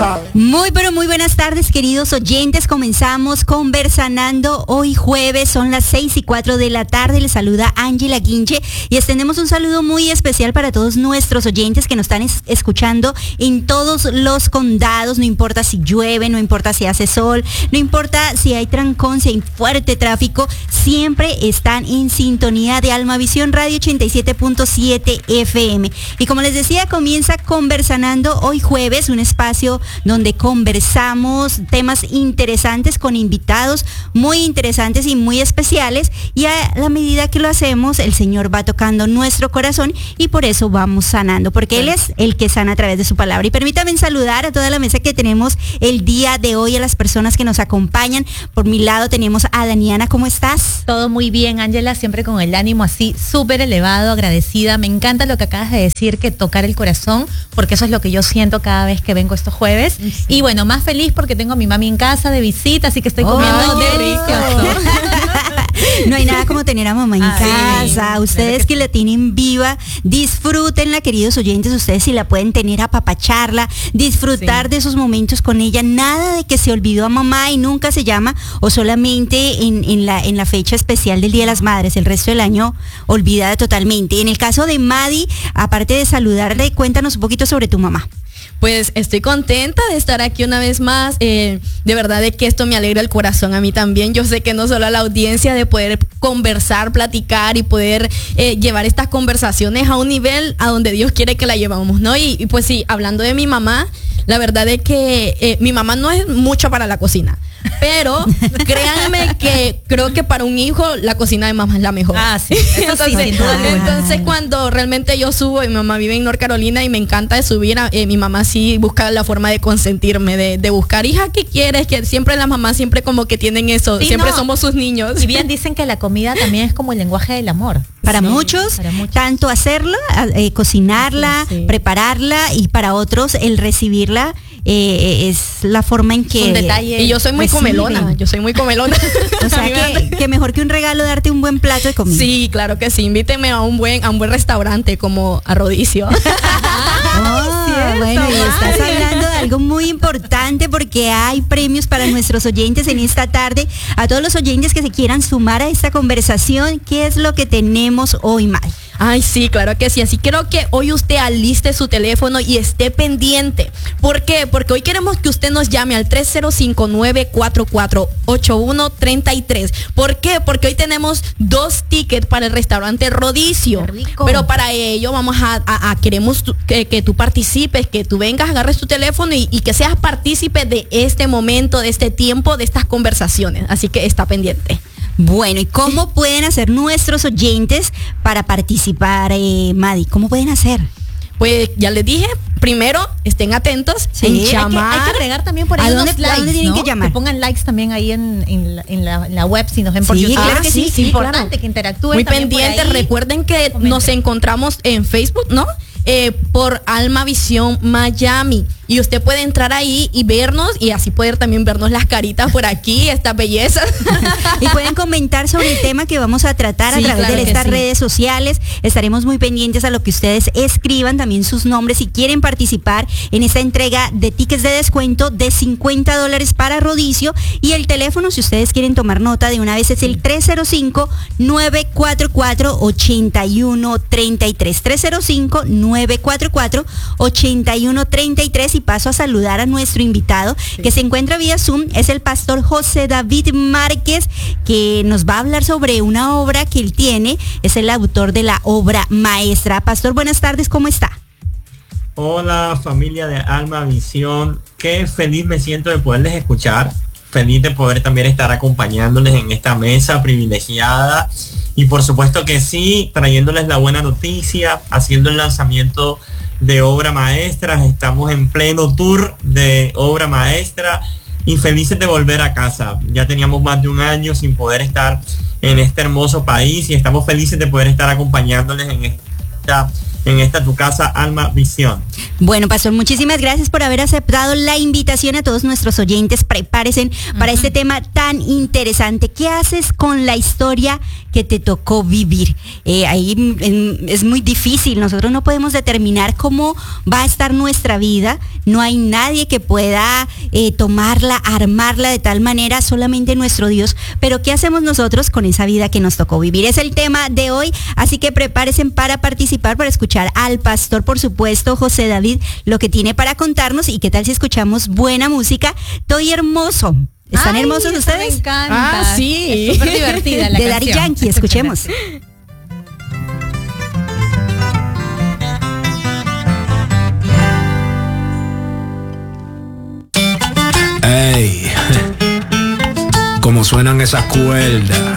sabe. Muy, pero muy buenas tardes, queridos oyentes. Comenzamos Conversanando hoy jueves, son las 6:04 de la tarde. Les saluda Ángela Guinche y extendemos un saludo muy especial para todos nuestros oyentes que nos están escuchando en todos los condados. No importa si llueve, no importa si hace sol, no importa si hay trancón, si hay fuerte tráfico, siempre están en sintonía de Almavisión Radio 87.7 FM. Y como les decía, comienza Conversanando hoy jueves, un espacio donde conversamos temas interesantes con invitados muy interesantes y muy especiales, y a la medida que lo hacemos, el Señor va tocando nuestro corazón y por eso vamos sanando, porque Él es el que sana a través de su palabra. Y permítanme saludar a toda la mesa que tenemos el día de hoy, a las personas que nos acompañan. Por mi lado tenemos a Daniana. ¿Cómo estás? Todo muy bien, Ángela, siempre con el ánimo así súper elevado, agradecida. Me encanta lo que acabas de decir, que tocar el corazón, porque eso es lo que yo siento cada vez que vengo estos jueves. Sí. Y bueno, más feliz porque tengo a mi mami en casa de visita, así que estoy comiendo delicioso. No hay nada como tener a mamá en casa. Ustedes que la tienen viva, disfrútenla, queridos oyentes. Ustedes si la pueden tener, apapacharla, disfrutar de esos momentos con ella. Nada de que se olvidó a mamá y nunca se llama, o solamente en la fecha especial del Día de las Madres. El resto del año olvidada totalmente. En el caso de Madi, aparte de saludarle, cuéntanos un poquito sobre tu mamá. Pues estoy contenta de estar aquí una vez más, de verdad de que esto me alegra el corazón a mí también. Yo sé que no solo a la audiencia, de poder conversar, platicar y poder llevar estas conversaciones a un nivel a donde Dios quiere que la llevamos, ¿no? Y pues sí, hablando de mi mamá, la verdad es que mi mamá no es mucho para la cocina, pero créanme que creo que para un hijo la cocina de mamá es la mejor. Sí. Entonces cuando realmente yo subo, mi mamá vive en North Carolina y me encanta de subir, mi mamá sí busca la forma de consentirme, de buscar, hija, ¿qué quieres? Que siempre las mamás siempre como que tienen eso, sí, siempre somos sus niños. Y bien dicen que la comida también es como el lenguaje del amor. Para muchos, tanto hacerla, cocinarla, prepararla, y para otros el recibirla es la forma en que... Un detalle. Y yo soy muy comelona, O sea, que mejor que un regalo darte un buen plato de comida. Sí, claro que sí, invíteme a un buen restaurante como a Rodicio. Bueno, y estás hablando de algo muy importante, porque hay premios para nuestros oyentes en esta tarde. A todos los oyentes que se quieran sumar a esta conversación, ¿qué es lo que tenemos hoy, Mari? Ay, sí, claro que sí. Así quiero que hoy usted aliste su teléfono y esté pendiente. ¿Por qué? Porque hoy queremos que usted nos llame al 305-944-8133. ¿Por qué? Porque hoy tenemos 2 tickets para el restaurante Rodicio. Pero para ello vamos queremos que tú participes, que tú vengas, agarres tu teléfono y que seas partícipe de este momento, de este tiempo, de estas conversaciones. Así que está pendiente. Bueno, ¿y cómo pueden hacer nuestros oyentes para participar, Madi? ¿Cómo pueden hacer? Pues ya les dije, primero estén atentos en llamar. Hay que agregar también por ahí unos likes, ¿a dónde tienen que llamar? Que pongan likes también ahí en la web, si nos ven por YouTube. Claro que sí, importante claro. Que interactúen. Muy pendientes, recuerden que nos encontramos en Facebook, ¿no? Por Almavisión Miami, y usted puede entrar ahí y vernos, y así poder también vernos las caritas por aquí, estas bellezas. Y pueden comentar sobre el tema que vamos a tratar a través de estas redes sociales. Estaremos muy pendientes a lo que ustedes escriban, también sus nombres, si quieren participar en esta entrega de tickets de descuento de $50 para Rodicio. Y el teléfono, si ustedes quieren tomar nota de una vez, es el 305-944-8133. 305-944-8133. Y paso a saludar a nuestro invitado, que se encuentra vía Zoom. Es el pastor José David Márquez, que nos va a hablar sobre una obra que él tiene. Es el autor de la obra maestra. Pastor, buenas tardes, ¿cómo está? Hola, familia de Almavisión. Qué feliz me siento de poderles escuchar. Feliz de poder también estar acompañándoles en esta mesa privilegiada. Y por supuesto que sí, trayéndoles la buena noticia, haciendo el lanzamiento de obra maestra. Estamos en pleno tour de obra maestra y felices de volver a casa. Ya teníamos más de un año sin poder estar en este hermoso país y estamos felices de poder estar acompañándoles en esta en esta tu casa, Alma Visión. Bueno, pastor, muchísimas gracias por haber aceptado la invitación a todos nuestros oyentes. Prepárense para este tema tan interesante. ¿Qué haces con la historia que te tocó vivir? Ahí es muy difícil. Nosotros no podemos determinar cómo va a estar nuestra vida. No hay nadie que pueda tomarla, armarla de tal manera, solamente nuestro Dios. Pero ¿qué hacemos nosotros con esa vida que nos tocó vivir? Es el tema de hoy, así que prepárense para participar, para escuchar al pastor, por supuesto, José David, lo que tiene para contarnos. Y qué tal si escuchamos buena música. Estoy hermoso. ¿Están hermosos ustedes? Me encanta. Ah, sí. Es súper divertida la de Daddy canción. Yankee, escuchemos. Ey, como suenan esas cuerdas.